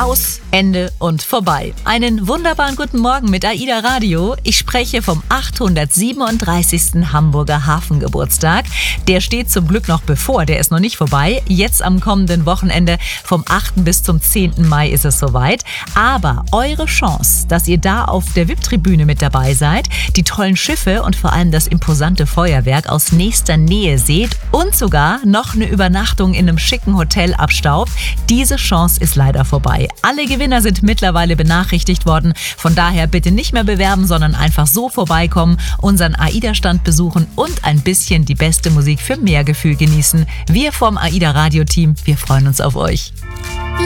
Aus, Ende und vorbei. Einen wunderbaren guten Morgen mit AIDA Radio. Ich spreche vom 837. Hamburger Hafengeburtstag. Der steht zum Glück noch bevor, der ist noch nicht vorbei. Jetzt am kommenden Wochenende vom 8. bis zum 10. Mai ist es soweit. Aber eure Chance, dass ihr da auf der VIP-Tribüne mit dabei seid, die tollen Schiffe und vor allem das imposante Feuerwerk aus nächster Nähe seht und sogar noch eine Übernachtung in einem schicken Hotel abstaubt, diese Chance ist leider vorbei. Alle Gewinner sind mittlerweile benachrichtigt worden. Von daher bitte nicht mehr bewerben, sondern einfach so vorbeikommen, unseren AIDA-Stand besuchen und ein bisschen die beste Musik für mehr Gefühl genießen. Wir vom AIDA Radio-Team, wir freuen uns auf euch.